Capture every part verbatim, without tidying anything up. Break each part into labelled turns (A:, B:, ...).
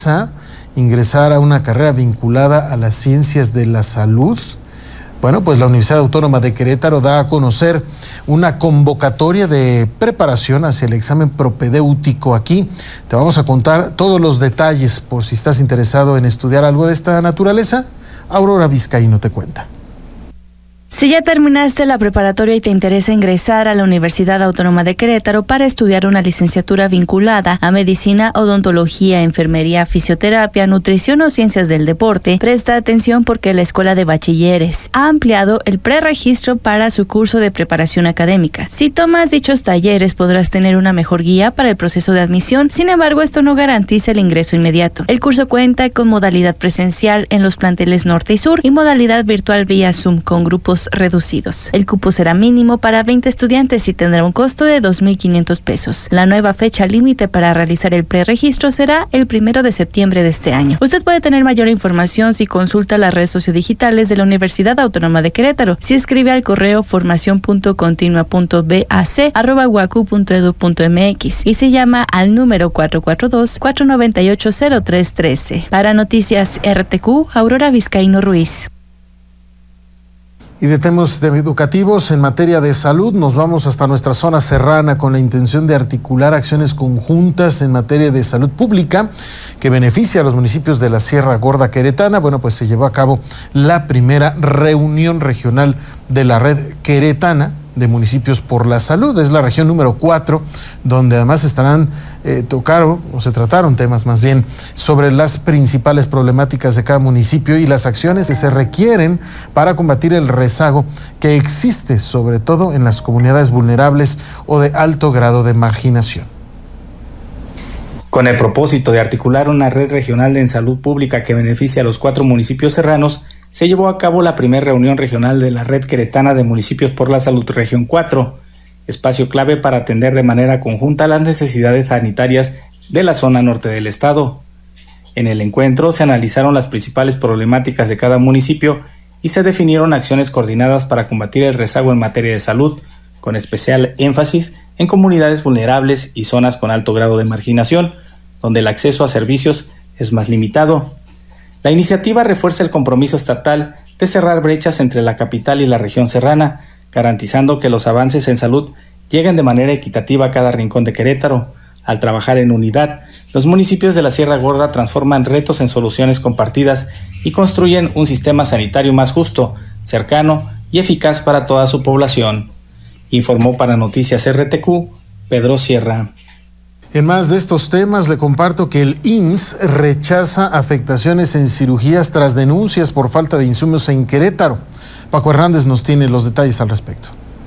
A: ingresar a una carrera vinculada a las ciencias de la salud. Bueno, pues la Universidad Autónoma de Querétaro da a conocer una convocatoria de preparación hacia el examen propedéutico. Aquí te vamos a contar todos los detalles por si estás interesado en estudiar algo de esta naturaleza. Aurora Vizcaíno te cuenta.
B: Si ya terminaste la preparatoria y te interesa ingresar a la Universidad Autónoma de Querétaro para estudiar una licenciatura vinculada a medicina, odontología, enfermería, fisioterapia, nutrición o ciencias del deporte, presta atención porque la Escuela de Bachilleres ha ampliado el preregistro para su curso de preparación académica. Si tomas dichos talleres podrás tener una mejor guía para el proceso de admisión, sin embargo esto no garantiza el ingreso inmediato. El curso cuenta con modalidad presencial en los planteles norte y sur y modalidad virtual vía Zoom con grupos reducidos. El cupo será mínimo para veinte estudiantes y tendrá un costo de dos mil quinientos pesos. La nueva fecha límite para realizar el preregistro será el primero de septiembre de este año. Usted puede tener mayor información si consulta las redes sociodigitales de la Universidad Autónoma de Querétaro, si escribe al correo formación punto continua punto bac arroba uacu punto edu punto mx y se llama al número cuatro cuatro dos, cuatro nueve ocho, cero tres uno tres. Para Noticias R T Q, Aurora Vizcaíno Ruiz.
A: Y de temas educativos en materia de salud, nos vamos hasta nuestra zona serrana con la intención de articular acciones conjuntas en materia de salud pública que beneficia a los municipios de la Sierra Gorda Queretana. Bueno, pues se llevó a cabo la primera reunión regional de la red queretana de municipios por la salud. Es la región número cuatro, donde además estarán eh, tocaron o se trataron temas más bien sobre las principales problemáticas de cada municipio y las acciones que se requieren para combatir el rezago que existe, sobre todo en las comunidades vulnerables o de alto grado de marginación.
C: Con el propósito de articular una red regional en salud pública que beneficie a los cuatro municipios serranos, se llevó a cabo la primera reunión regional de la Red Queretana de Municipios por la Salud Región cuatro, espacio clave para atender de manera conjunta las necesidades sanitarias de la zona norte del estado. En el encuentro se analizaron las principales problemáticas de cada municipio y se definieron acciones coordinadas para combatir el rezago en materia de salud, con especial énfasis en comunidades vulnerables y zonas con alto grado de marginación, donde el acceso a servicios es más limitado. La iniciativa refuerza el compromiso estatal de cerrar brechas entre la capital y la región serrana, garantizando que los avances en salud lleguen de manera equitativa a cada rincón de Querétaro. Al trabajar en unidad, los municipios de la Sierra Gorda transforman retos en soluciones compartidas y construyen un sistema sanitario más justo, cercano y eficaz para toda su población. Informó para Noticias R T Q, Pedro Sierra.
A: En más de estos temas, le comparto que el I M S S rechaza afectaciones en cirugías tras denuncias por falta de insumos en Querétaro. Paco Hernández nos tiene los detalles al respecto.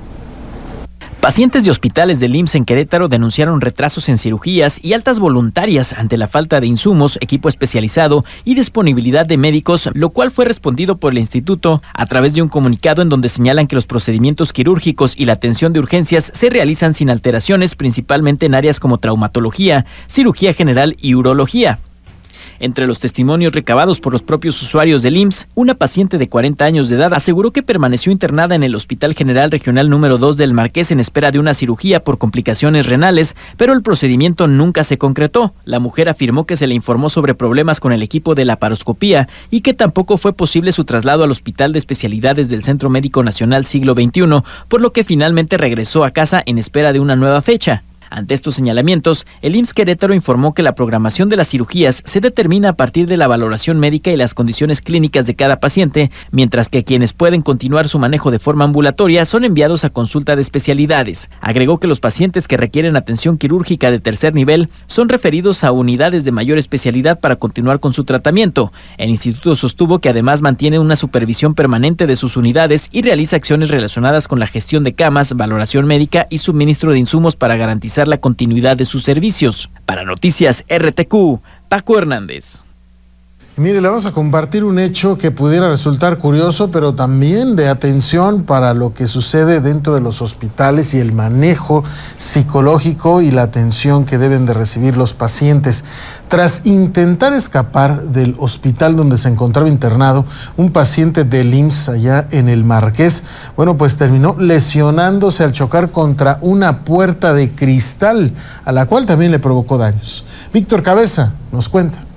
D: Pacientes de hospitales del I M S S en Querétaro denunciaron retrasos en cirugías y altas voluntarias ante la falta de insumos, equipo especializado y disponibilidad de médicos, lo cual fue respondido por el instituto a través de un comunicado en donde señalan que los procedimientos quirúrgicos y la atención de urgencias se realizan sin alteraciones, principalmente en áreas como traumatología, cirugía general y urología. Entre los testimonios recabados por los propios usuarios del I M S S, una paciente de cuarenta años de edad aseguró que permaneció internada en el Hospital General Regional número dos del Marqués en espera de una cirugía por complicaciones renales, pero el procedimiento nunca se concretó. La mujer afirmó que se le informó sobre problemas con el equipo de laparoscopía y que tampoco fue posible su traslado al Hospital de Especialidades del Centro Médico Nacional Siglo veintiuno, por lo que finalmente regresó a casa en espera de una nueva fecha. Ante estos señalamientos, el I M S S Querétaro informó que la programación de las cirugías se determina a partir de la valoración médica y las condiciones clínicas de cada paciente, mientras que quienes pueden continuar su manejo de forma ambulatoria son enviados a consulta de especialidades. Agregó que los pacientes que requieren atención quirúrgica de tercer nivel son referidos a unidades de mayor especialidad para continuar con su tratamiento. El instituto sostuvo que además mantiene una supervisión permanente de sus unidades y realiza acciones relacionadas con la gestión de camas, valoración médica y suministro de insumos para garantizar la continuidad de sus servicios. Para Noticias R T Q, Paco Hernández.
A: Mire, le vamos a compartir un hecho que pudiera resultar curioso, pero también de atención para lo que sucede dentro de los hospitales y el manejo psicológico y la atención que deben de recibir los pacientes. Tras intentar escapar del hospital donde se encontraba internado, un paciente del I M S S allá en el Marqués, bueno, pues terminó lesionándose al chocar contra una puerta de cristal, a la cual también le provocó daños. Víctor Cabeza nos cuenta.